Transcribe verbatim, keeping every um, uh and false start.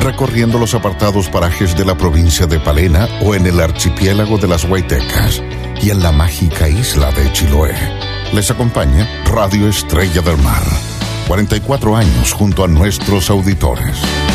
recorriendo los apartados parajes de la provincia de Palena o en el archipiélago de las Huaytecas y en la mágica isla de Chiloé. Les acompaña Radio Estrella del Mar. cuarenta y cuatro años junto a nuestros auditores.